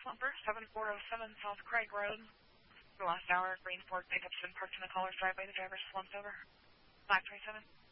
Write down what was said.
number 7407 South Craig Road. For the last hour, green Ford pickup's been parked in the caller's driveway. The driver slumped over. 527.